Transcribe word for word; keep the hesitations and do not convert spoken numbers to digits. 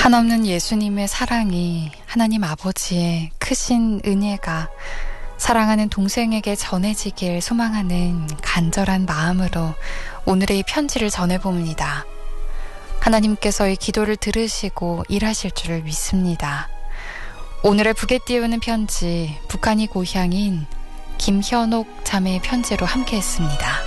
한없는 예수님의 사랑이, 하나님 아버지의 크신 은혜가 사랑하는 동생에게 전해지길 소망하는 간절한 마음으로 오늘의 이 편지를 전해봅니다. 하나님께서 이 기도를 들으시고 일하실 줄을 믿습니다. 오늘의 북에 띄우는 편지, 북한이 고향인 김현옥 자매의 편지로 함께했습니다.